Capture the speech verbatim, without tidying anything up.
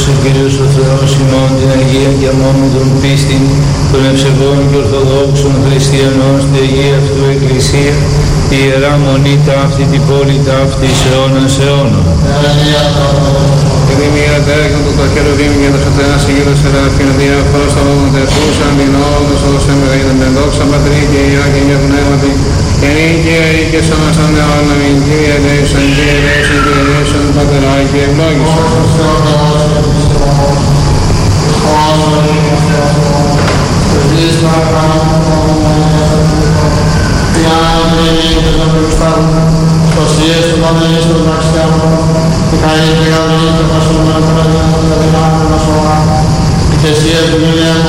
ο Κύριος ο Θεός ημών την Αγία και αμόμου των πίστην των ευσεβών και ορθοδόξων χριστιανών στη Αγία αυτού Εκκλησία, τη Ιερά Μονή ταύτη, την πόλη ταύτη, εις αιώνας αιώνων. Επιμήρα τέχνο του το χερουβίμ και το σωτένας ηγέτος σεραφήν διάφορος των λόγων τεθούσαν την όδος όσο εμεγαίδων με δόξα πατρί και Υιό και Υιό Πνεύματι και νίκαια ή και σώμασαν αιώνα μην Κύριε ελέησον, Κύριε ελέησον, Κύριε ελέησον, Πατερά και ευλόγησον. Και εσύ